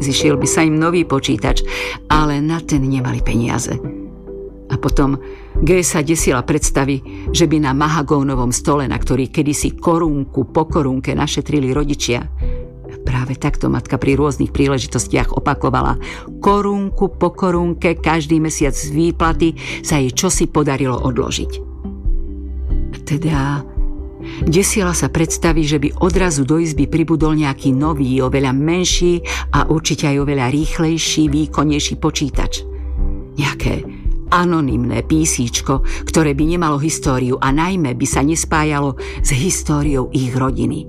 Zišiel by sa im nový počítač, ale na ten nemali peniaze. A potom G sa desila predstavy, že by na mahagónovom stole, na ktorý kedysi korunku po korunke našetrili rodičia, práve takto matka pri rôznych príležitostiach opakovala, korunku po korunke každý mesiac z výplaty sa jej čosi podarilo odložiť. Teda desila sa predstaví, že by odrazu do izby pribudol nejaký nový, oveľa menší a určite aj oveľa rýchlejší, výkonnejší počítač. Nejaké anonymné písíčko, ktoré by nemalo históriu a najmä by sa nespájalo s históriou ich rodiny.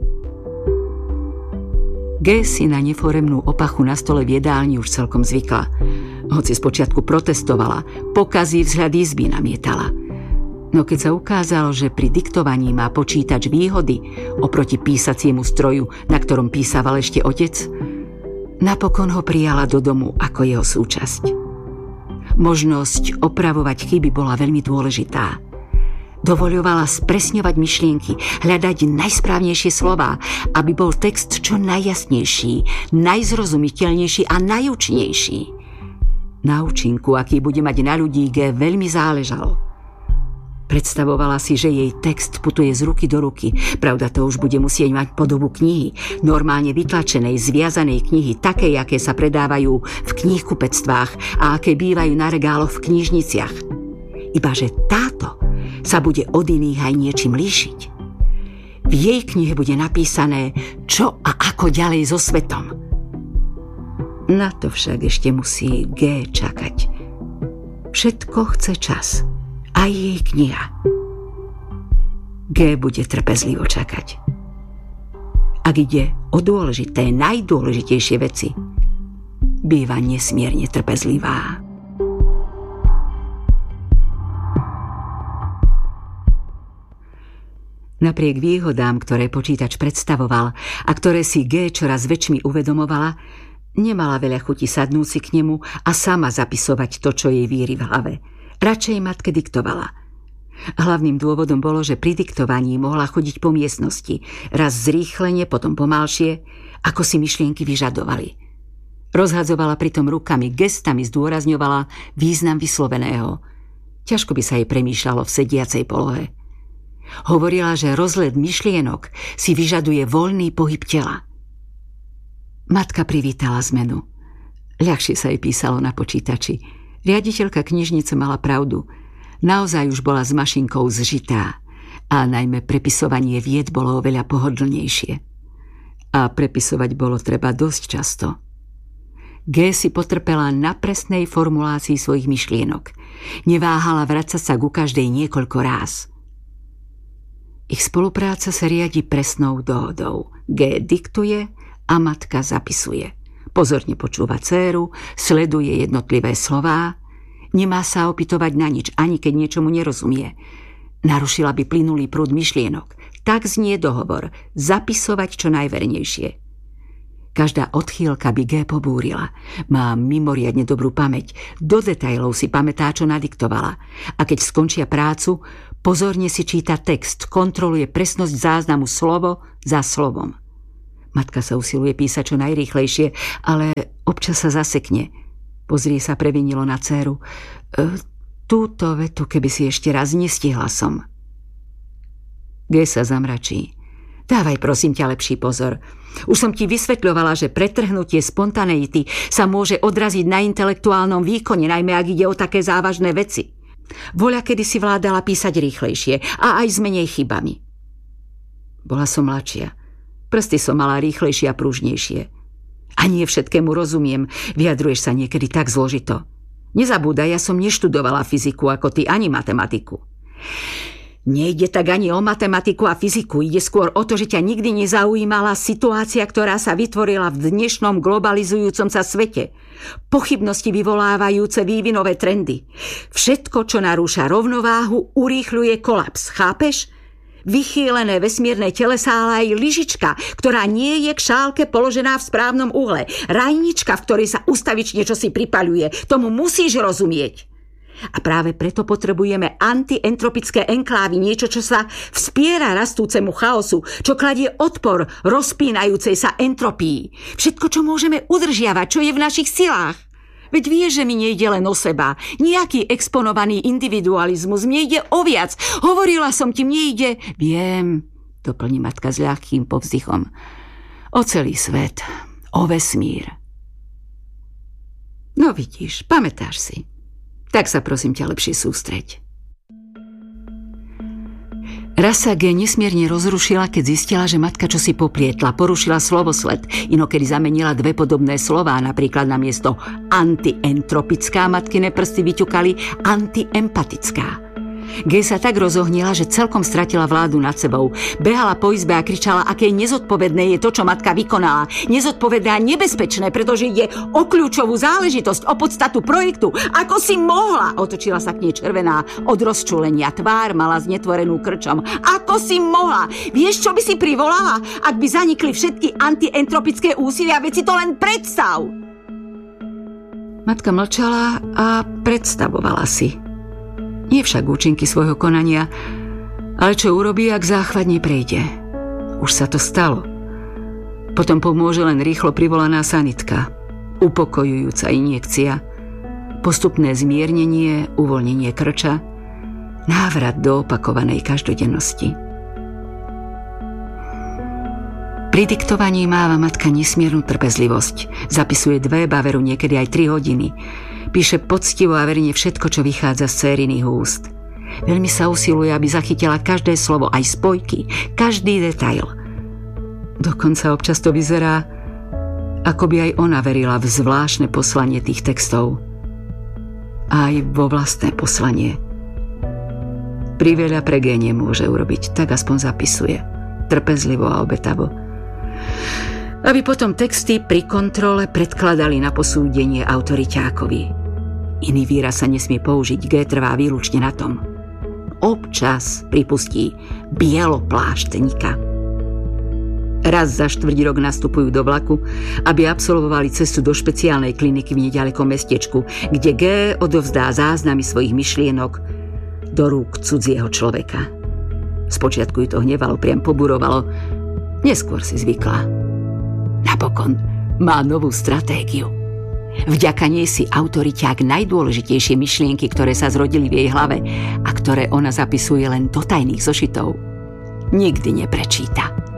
G si na neforemnú opachu na stole v jedálni už celkom zvykla. Hoci spočiatku protestovala, pokazí vzhľad izby namietala. No keď sa ukázalo, že pri diktovaní má počítač výhody oproti písaciemu stroju, na ktorom písaval ešte otec, napokon ho prijala do domu ako jeho súčasť. Možnosť opravovať chyby bola veľmi dôležitá. Dovoľovala spresňovať myšlienky, hľadať najsprávnejšie slová, aby bol text čo najjasnejší, najzrozumiteľnejší a najúčinnejší. Na účinku, aký bude mať na ľudí, G veľmi záležalo. Predstavovala si, že jej text putuje z ruky do ruky. Pravda, to už bude musieť mať podobu knihy, normálne vytlačenej, zviazanej knihy, takej, aké sa predávajú v knihkupectvách a aké bývajú na regáloch v knižniciach. Ibaže táto sa bude od iných aj niečím líšiť. V jej knihe bude napísané, čo a ako ďalej so svetom. Na to však ešte musí G čakať. Všetko chce čas. Aj jej kniha. G bude trpezlivo čakať. Ak ide o dôležité, najdôležitejšie veci, býva nesmierne trpezlivá. Napriek výhodám, ktoré počítač predstavoval a ktoré si G čoraz väčšmi uvedomovala, nemala veľa chuti sadnúť si k nemu a sama zapisovať to, čo jej víri v hlave. Radšej matke diktovala. Hlavným dôvodom bolo, že pri diktovaní mohla chodiť po miestnosti, raz zrýchlene, potom pomalšie, ako si myšlienky vyžadovali. Rozhadzovala pritom rukami, gestami zdôrazňovala význam vysloveného. Ťažko by sa jej premýšľalo v sediacej polohe. Hovorila, že rozlet myšlienok si vyžaduje voľný pohyb tela. Matka privítala zmenu. Ľahšie sa jej písalo na počítači. Riaditeľka knižnice mala pravdu. Naozaj už bola s mašinkou zžitá a najmä prepisovanie vied bolo oveľa pohodlnejšie. A prepisovať bolo treba dosť často. G si potrpela na presnej formulácii svojich myšlienok. Neváhala vracať sa ku každej niekoľko ráz. Ich spolupráca sa riadi presnou dohodou. G diktuje a matka zapisuje. Pozorne počúva dcéru, sleduje jednotlivé slová, nemá sa opytovať na nič, ani keď niečomu nerozumie. Narušila by plynulý prúd myšlienok. Tak znie dohovor, zapisovať čo najvernejšie. Každá odchýlka by G pobúrila. Má mimoriadne dobrú pamäť. Do detailov si pamätá, čo nadiktovala. A keď skončia prácu, pozorne si číta text, kontroluje presnosť záznamu slovo za slovom. Matka sa usiluje písať čo najrýchlejšie, ale občas sa zasekne. Pozrie sa previnilo na dcéru. Túto vetu, keby si ešte raz nestihla som. G sa zamračí. Dávaj prosím ťa lepší pozor. Už som ti vysvetľovala, že pretrhnutie spontaneity sa môže odraziť na intelektuálnom výkone, najmä ak ide o také závažné veci. Voľa kedy si vládala písať rýchlejšie a aj s menej chybami. Bola som mladšia. Prsty som mala rýchlejšie a pružnejšie. A nie všetkému rozumiem, vyjadruješ sa niekedy tak zložito. Nezabúdaj, ja som neštudovala fyziku ako ty, ani matematiku. Nejde tak ani o matematiku a fyziku, ide skôr o to, že ťa nikdy nezaujímala situácia, ktorá sa vytvorila v dnešnom globalizujúcom sa svete. Pochybnosti vyvolávajúce vývinové trendy. Všetko, čo narúša rovnováhu, urýchľuje kolaps, chápeš? Vychýlené vesmírne telesá, ale aj lyžička, ktorá nie je k šálke položená v správnom uhle. Rajnička, v ktorej sa ustavične čosi pripaľuje. Tomu musíš rozumieť. A práve preto potrebujeme antientropické enklávy, niečo, čo sa vspiera rastúcemu chaosu, čo kladie odpor rozpínajúcej sa entropii. Všetko, čo môžeme udržiavať, čo je v našich silách. Veď vieš, že mi nejde len o seba. Nejaký exponovaný individualizmus. Mne ide o viac. Hovorila som ti, mne ide... Viem, doplní matka s ľahkým povzdychom. O celý svet. O vesmír. No vidíš, pamätáš si. Tak sa prosím ťa lepšie sústreď. Raz sa G nesmierne rozrušila, keď zistila, že matka čosi poplietla, porušila slovosled, inokedy zamenila dve podobné slová, napríklad namiesto antientropická matkine prsty vyťukali antiempatická. G sa tak rozohnila, že celkom stratila vládu nad sebou. Behala po izbe a kričala, aké nezodpovedné je to, čo matka vykonala. Nezodpovedné a nebezpečné, pretože ide o kľúčovú záležitosť, o podstatu projektu. Ako si mohla? Otočila sa k nej červená od rozčúlenia. Tvár mala znetvorenú krčom. Ako si mohla? Vieš, čo by si privolala? Ak by zanikli všetky antientropické úsilia, veď si to len predstav! Matka mlčala a predstavovala si. Nie však účinky svojho konania, ale čo urobí, ak záchvat neprejde. Už sa to stalo. Potom pomôže len rýchlo privolaná sanitka, upokojujúca injekcia, postupné zmiernenie, uvoľnenie krča, návrat do opakovanej každodennosti. Pri diktovaní máva matka nesmiernu trpezlivosť. Zapisuje 2, baveru niekedy aj 3 hodiny. Píše poctivo a verne všetko, čo vychádza z dcériných úst. Veľmi sa usiluje, aby zachytila každé slovo, aj spojky, každý detail. Dokonca občas to vyzerá, ako by aj ona verila v zvláštne poslanie tých textov. Aj vo vlastné poslanie. Priveľa pre G nemôže urobiť, tak aspoň zapisuje. Trpezlivo a obetavo. Aby potom texty pri kontrole predkladali na posúdenie autoriťákovi. Iný výraz sa nesmie použiť, G trvá výlučne na tom. Občas pripustí bielopláštenika. Raz za 4 rok nastupujú do vlaku, aby absolvovali cestu do špeciálnej kliniky v neďalekom mestečku, kde G odovzdá záznamy svojich myšlienok do rúk cudzieho človeka. Spočiatku ju to hnevalo, priam poburovalo, neskôr si zvykla. Napokon má novú stratégiu. Vďaka nej si autoriťák najdôležitejšie myšlienky, ktoré sa zrodili v jej hlave a ktoré ona zapisuje len do tajných zošitov, nikdy neprečíta.